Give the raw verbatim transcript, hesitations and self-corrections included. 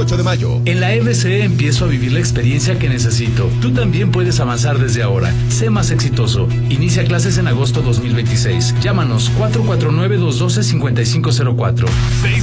veintiocho de mayo. En la M C E empiezo a vivir la experiencia que necesito. Tú también puedes avanzar desde ahora. Sé más exitoso. Inicia clases en agosto dos mil veintiséis. Llámanos cuatro cuatro nueve, dos uno dos, cinco cinco cero cuatro. seis